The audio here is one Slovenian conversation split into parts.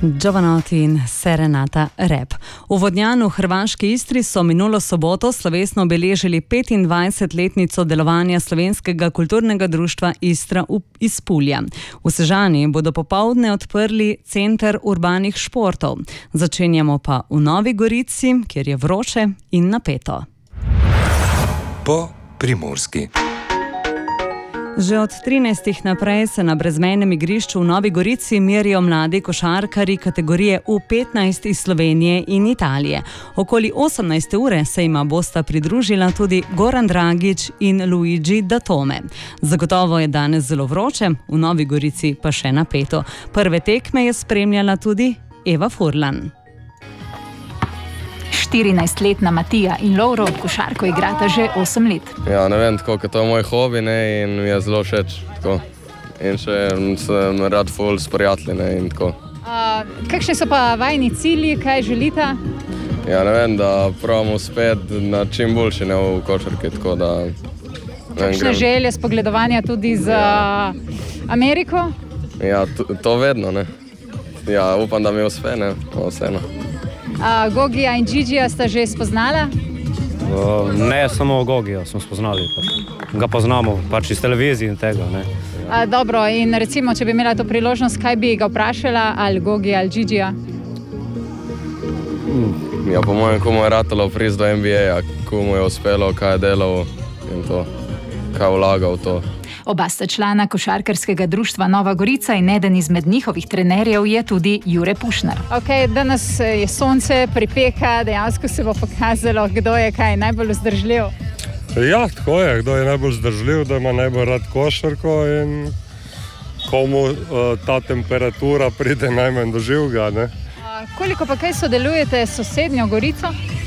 Giovanotti in Serenata Rap. V Vodnjanu v hrvaški Istri so minulo soboto slovesno obeležili 25-letnico delovanja Slovenskega kulturnega društva Istra iz Pulja. V Sežani bodo popoldne odprli center urbanih športov. Začenjamo pa v Novi Gorici, kjer je vroče in napeto. Po primorski. Že od 13. naprej se na brezmejnem igrišču v Novi Gorici merijo mladi košarkarji kategorije U15 iz Slovenije in Italije. Okoli 18. ure se jima bosta pridružila tudi Goran Dragić in Luigi Datome. Zagotovo je danes zelo vroče, v Novi Gorici pa še napeto. Prve tekme je spremljala tudi Eva Furlan. 14-letna Matija in Lovro košarko igrata že 8 let. Ja, ne vem, tako, to je moj hobi, ne, in mi je zelo všeč. Tako. In še sem rad ful s prijatelji, ne, in tako. Kakšni so pa vajni cilji, kaj želite? Ja, ne vem, da pravimo spet na čim boljši, ne, v košarki, tako da... Kakšne želje, spogledovanja tudi za Ameriko? Ja, to vedno, ne. Ja, upam, da mi uspe, ne, vseeno. Gogija in Gigija sta že spoznala? Ne, samo Gogija smo spoznali. Ga poznamo pač iz televizije in tega. Ne. Dobro, in recimo, če bi imela to priložnost, kaj bi ga vprašala, ali Gogija ali Gigija? Ja, po mojem, ko mu je ratalo priz do NBA, ko mu je uspelo, kaj je delal in to, kaj vlagal v to. Oba sta člana košarkarskega društva Nova Gorica in eden izmed njihovih trenerjev je tudi Jure Pušnar. Danes je sonce, pripeka, dejansko se bo pokazalo, kdo je kaj najbolj vzdržljiv. Ja, tako je, kdo je najbolj vzdržljiv, da ima najbolj rad košarko in komu ta temperatura pride najmanj do živega. Ne? Koliko pa kaj sodelujete s sosednjo Gorico?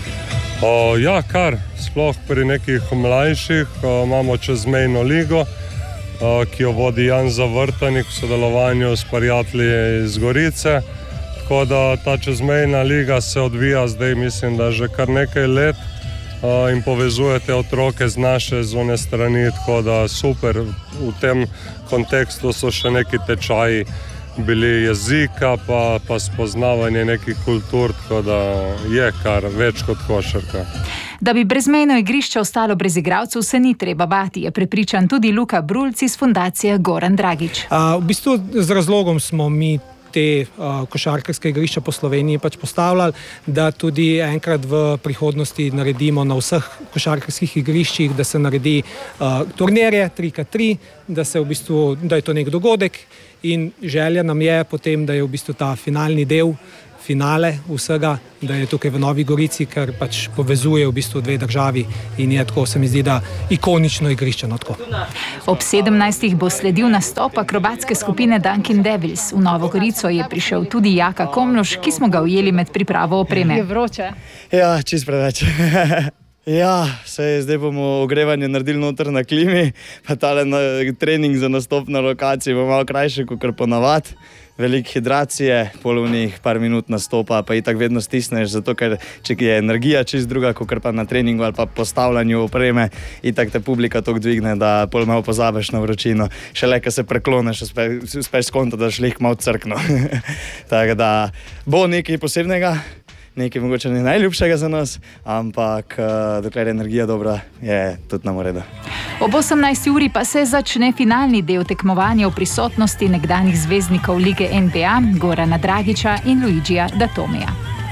Ja, kar. Sploh pri nekih mlajših imamo čezmejno ligo, ki jo vodi Jan Zavrtanik v sodelovanju s prijatelji iz Gorice. Tako da ta čezmejna liga se odvija zdaj, mislim, da že kar nekaj let in povezuje te otroke z naše zunanje strani, tako da super. V tem kontekstu so še neki tečaji bili jezika, pa spoznavanje nekih kultur, tako da je kar več kot košarka. Da bi brezmejno igrišče ostalo brez igralcev, se ni treba bati, je prepričan tudi Luka Brulc iz fundacije Goran Dragić. V bistvu z razlogom smo mi te košarkarske igrišča po Sloveniji pač postavljali, da tudi enkrat v prihodnosti naredimo na vseh košarkarskih igriščih, da se naredi turnirje 3x3, da je to nek dogodek in želja nam je potem, da je v bistvu ta finalni del, finale vsega, da je tukaj v Novi Gorici, ker pač povezuje v bistvu dve državi in je tako, se mi zdi, da ikonično igrišče. Ob 17. bo sledil nastop akrobatske skupine Dunkin Devils. V Novo Gorico je prišel tudi Jaka Komloš, ki smo ga ujeli med pripravo opreme. Je vroče? Ja, čisto preveč. Ja, zdaj bomo ogrevanje naredili noter na klimi, pa tale trening za nastop na lokaciji bo malo krajši, kot ponavad. Veliko hidracije, polovnih par minut nastopa, pa itak vedno stisneš, zato ker če je energija čist druga, kot pa na treningu ali pa postavljanju opreme, itak te publika toliko dvigne, da pol malo pozabiš na vročino. Šele, ko se prekloneš, uspeš skonto, da šlih malo crkno. Tako da bo nekaj posebnega, nekaj mogoče ne najljubšega za nas, ampak dokler je energija dobra, je tudi nam v redu. Ob 18. uri pa se začne finalni del tekmovanja v prisotnosti nekdanjih zvezdnikov lige NBA, Gorana Dragića in Luigija Datomeja.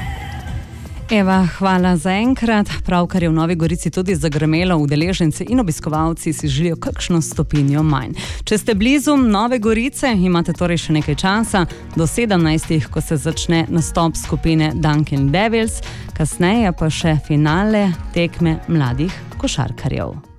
Eva, hvala za enkrat. Pravkar je v Novi Gorici tudi zagrmelo, udeleženci in obiskovalci si želijo kakšno stopinjo manj. Če ste blizu Nove Gorice, imate torej še nekaj časa, do 17. ko se začne nastop skupine Dunkin Devils, kasneje pa še finale tekme mladih košarkarjev.